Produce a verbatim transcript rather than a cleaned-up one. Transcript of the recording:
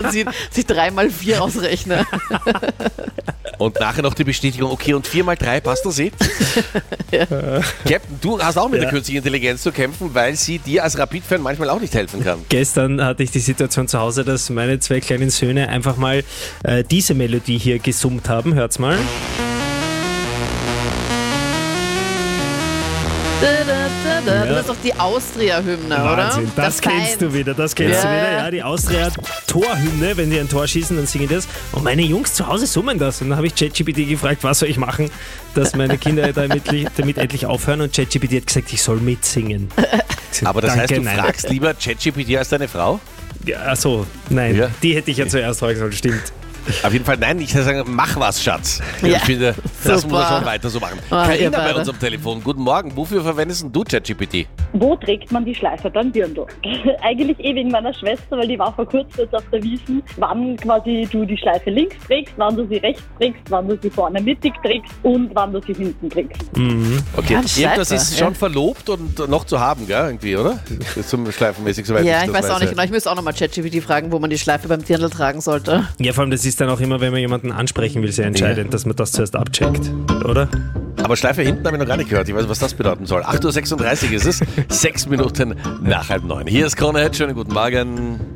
sie sich drei mal vier ausrechne. Und nachher noch die Bestätigung, okay, und vier mal drei passt das eh? Ja. Captain, du hast auch mit ja. der künstlichen Intelligenz zu kämpfen, weil sie dir als Rapid-Fan manchmal auch nicht helfen kann. Gestern hatte ich die Situation zu Hause, dass meine zwei kleinen Söhne einfach mal äh, diese Melodie hier gesummt haben. Hört's mal. Das ist doch die Austria-Hymne, oder? Wahnsinn, das Der kennst Feind. du wieder, das kennst Ja. du wieder. Ja, die Austria-Torhymne, wenn die ein Tor schießen, dann singen die das. Und meine Jungs zu Hause summen das. Und dann habe ich ChatGPT gefragt, was soll ich machen, dass meine Kinder damit, damit endlich aufhören. Und ChatGPT hat gesagt, ich soll mitsingen. Aber das Danke, heißt, du nein. fragst lieber ChatGPT als deine Frau? Ja, achso, nein, Ja. die hätte ich ja zuerst fragen sollen, stimmt. Auf jeden Fall, nein, ich sage, mach was, Schatz. Ja. Ich finde, das muss man Super. schon weiter so machen. Ah, ihr Carina bei beide. uns am Telefon. Guten Morgen. Wofür verwendest denn du ChatGPT? Wo trägt man die Schleife beim Dirndl? Eigentlich eh wegen meiner Schwester, weil die war vor kurzem jetzt auf der Wiesn, wann quasi du die Schleife links trägst, wann du sie rechts trägst, wann du sie vorne mittig trägst und wann du sie hinten trägst. Mhm. Okay, Ja, die Schleife, irgendwas ist ja. schon verlobt und noch zu haben, gell, irgendwie, oder? Zum Schleifenmäßig, soweit Ja, ich ich das weiß auch nicht genau. Ich müsste auch nochmal ChatGPT fragen, wo man die Schleife beim Dirndl tragen sollte. Ja, vor allem, das ist dann auch immer, wenn man jemanden ansprechen will, sehr entscheidend, dass man das zuerst abcheckt, oder? Aber Schleife hinten habe ich noch gar nicht gehört. Ich weiß, was das bedeuten soll. acht Uhr sechsunddreißig ist es, sechs Minuten nach halb neun. Hier ist Krone Hit. Schönen guten Morgen.